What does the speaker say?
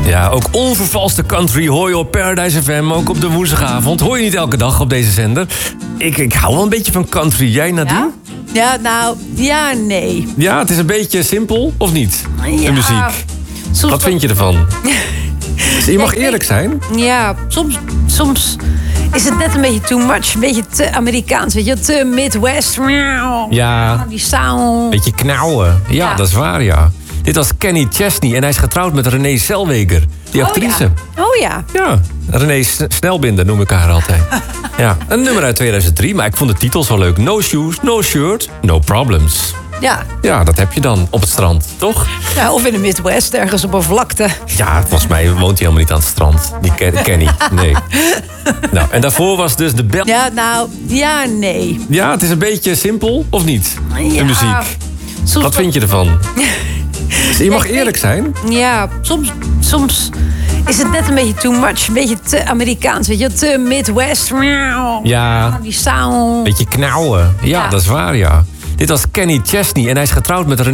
Ja, ook onvervalste country hoor je op Paradise FM, ook op de woensdagavond. Hoor je niet elke dag op deze zender. Ik hou wel een beetje van country. Jij, Nadine? Ja, nou, ja, nee. Ja, het is een beetje simpel, of niet? Ja, de muziek. Wat vind je ervan? Je mag eerlijk zijn. Ja, soms is het net een beetje too much. Een beetje te Amerikaans, weet je, te Midwest. Ja, die sound. beetje knauwen. Ja, dat is waar, ja. Dit was Kenny Chesney en hij is getrouwd met Renee Zellweger, die actrice. Oh ja. Ja, Renee Snelbinder noem ik haar altijd. Ja, een nummer uit 2003, maar ik vond de titel zo leuk. No shoes, no shirt, no problems. Ja. Ja, dat heb je dan op het strand, toch? Ja, of in de Midwest, ergens op een vlakte. Ja, volgens mij woont hij helemaal niet aan het strand. Die Kenny, nee. Nou, en daarvoor was dus de bel... Ja, nou, ja, nee. Ja, het is een beetje simpel, of niet? Ja, de muziek. Wat vind je ervan? Je mag eerlijk zijn. Ja, soms is het net een beetje too much. Een beetje te Amerikaans, weet je, te Midwest. Ja, die sound. beetje knauwen. Ja, dat is waar, ja. Dit was Kenny Chesney en hij is getrouwd met